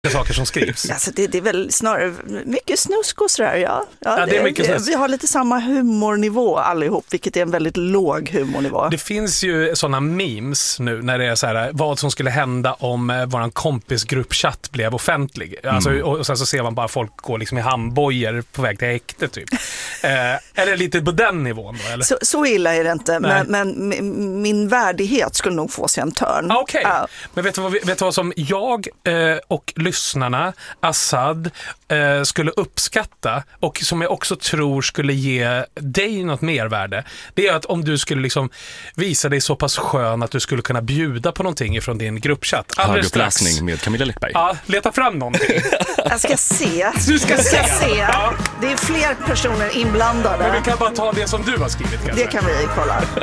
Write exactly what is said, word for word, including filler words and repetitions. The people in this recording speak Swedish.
saker som skrivs. Alltså det, det är väl snarare mycket snusk och sådär, ja. Ja, ja det är mycket det, vi har lite samma humornivå allihop, vilket är en väldigt låg humornivå. Det finns ju sådana memes nu när det är så här, vad som skulle hända om eh, våran kompis gruppchatt blev offentlig. Mm. Alltså, och, och sen så ser man bara folk gå liksom i handbojor på väg till häkte typ. eh, är det lite på den nivån då? Eller? Så, så illa är det inte, men, men m- min värdighet skulle nog få sig en törn. Ah, Okej, okay. Ja. Men vet du, vad, vet du vad som jag eh, och lyssnarna, Assad, eh, skulle uppskatta och som jag också tror skulle ge dig något mervärde, det är att om du skulle liksom visa dig så pass skön att du skulle kunna bjuda på någonting ifrån din gruppchatt. Höguppläsning med Camilla Läckberg. Ja, leta fram någonting. Jag ska se. Du ska, jag ska se. se. Ja. Det är fler personer inblandade. Men vi kan bara ta det som du har skrivit kanske. Det kan vi kolla.